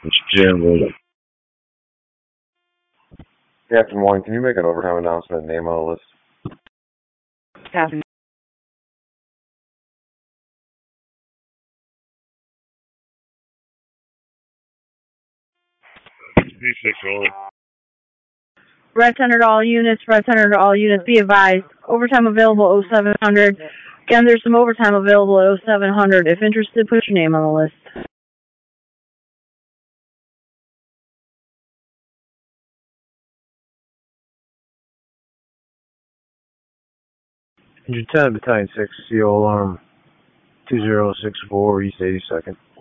It's Jim Williams. Captain One, can you make an overtime announcement, name on the list? Captain. P6 Red Center to all units, Red Center to all units, be advised. Overtime available 0700. Again, there's some overtime available at 0700. If interested, put your name on the list. Engine 10, Battalion 6, CO alarm 2064, East 82nd.